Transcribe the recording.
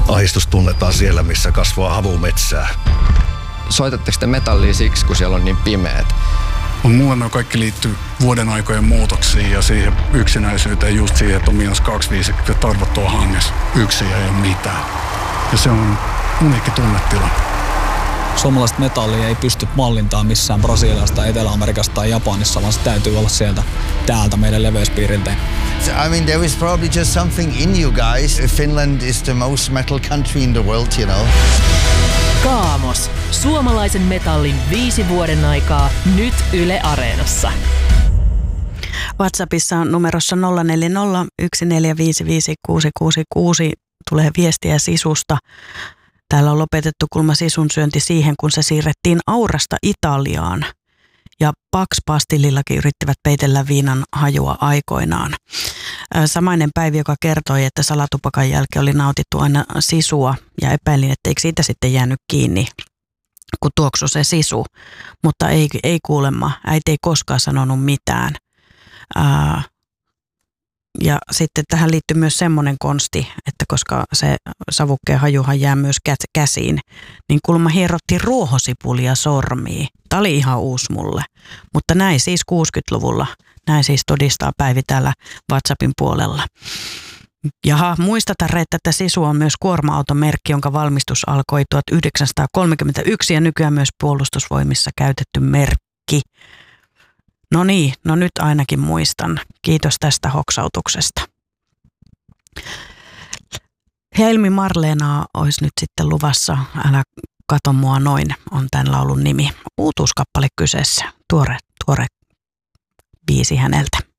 Ahdistus tunnetaan siellä, missä kasvaa havumetsää. Soitatteko te metallia siksi, kun siellä on niin pimeät? Mulle ne kaikki liittyy vuoden aikojen muutoksiin ja siihen yksinäisyyteen, just siihen, että on -250 ja tarvottua hangessa. Yksin ei ole mitään. Ja se on uniikki tunnetila. Suomalaista metallia ei pysty mallintamaan missään Brasiliasta, Etelä-Amerikasta tai Japanissa, vaan se täytyy olla sieltä täältä meidän leveyspiiriltä. I mean, there is probably just something in you guys. Finland is the most metal country in the world, you know. Kaamos. Suomalaisen metallin 5 vuoden aikaa. Nyt Yle Areenassa. WhatsAppissa on numerossa 0401455666 tulee viestiä Sisusta. Täällä on lopetettu kulma sisun syönti siihen, kun se siirrettiin Aurasta Italiaan. Ja Pax-pastillillakin yrittivät peitellä viinan hajua aikoinaan. Samainen Päivi, joka kertoi, että salatupakan jälkeen oli nautittu aina sisua ja epäilin, että eikö siitä sitten jäänyt kiinni, kun tuoksui se sisu. Mutta ei kuulemma, äiti ei koskaan sanonut mitään. Ja sitten tähän liittyy myös semmoinen konsti, että koska se savukkeen hajuhan jää myös käsiin, niin kuulemma hierottiin ruohosipulia sormiin. Tämä oli ihan uusi mulle, mutta näin siis 60-luvulla. Näin siis todistaa Päivi täällä WhatsAppin puolella. Jaha, muistataan, että sisu on myös kuorma-automerkki, jonka valmistus alkoi 1931 ja nykyään myös puolustusvoimissa käytetty merkki. No niin, no nyt ainakin muistan. Kiitos tästä hoksautuksesta. Helmi Marleenaa olisi nyt sitten luvassa. Älä kato mua noin, on tämän laulun nimi. Uutuuskappale kyseessä. Tuore biisi häneltä.